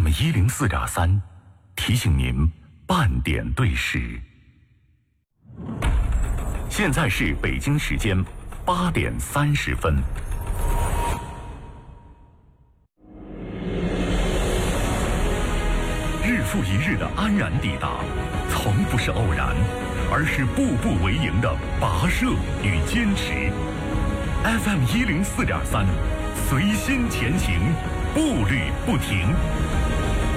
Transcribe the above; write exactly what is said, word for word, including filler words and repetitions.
M 一零四点三提醒您半点对时。现在是北京时间八点三十分。日复一日的安然抵达，从不是偶然，而是步步为营的跋涉与坚持。F M 一零四点三，随心前行，步履不停。